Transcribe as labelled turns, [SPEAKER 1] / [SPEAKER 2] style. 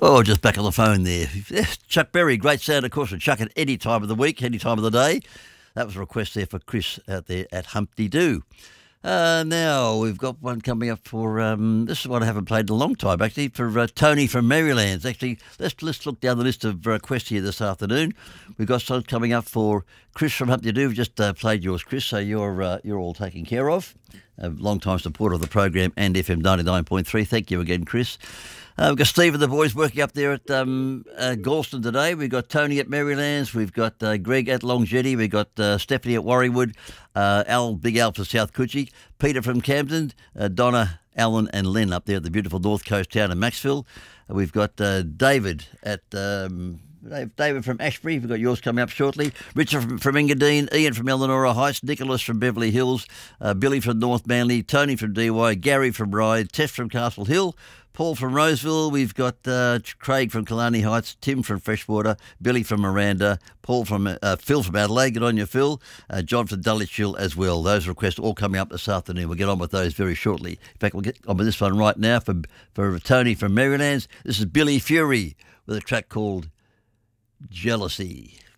[SPEAKER 1] Oh, just back on the phone there. Chuck Berry, great sound, of course, and Chuck at any time of the week, any time of the day. That was a request there for Chris out there at Humpty Doo. Now we've got one coming up for, this is one I haven't played in a long time, actually, for Tony from Maryland. Actually, let's look down the list of requests here this afternoon. We've got songs coming up for Chris from Humpty Doo. We've just played yours, Chris, so you're all taken care of. A long-time supporter of the program and FM 99.3. Thank you again, Chris. We've got Steve and the boys working up there at Galston today. We've got Tony at Marylands. We've got Greg at Longjetty. We've got Stephanie at Warriewood. Big Al from South Coogee. Peter from Camden. Donna, Alan and Len up there at the beautiful North Coast town of Maxville. We've got David at... David from Ashbury, we've got yours coming up shortly. Richard from Engadine, Ian from Elanora Heights, Nicholas from Beverly Hills, Billy from North Manly, Tony from DY, Gary from Ryde, Tess from Castle Hill, Paul from Roseville. We've got Craig from Killarney Heights, Tim from Freshwater, Billy from Miranda, Phil from Adelaide. Get on your Phil. John from Dulwich Hill as well. Those requests all coming up this afternoon. We'll get on with those very shortly. In fact, we'll get on with this one right now for Tony from Marylands. This is Billy Fury with a track called Jealousy.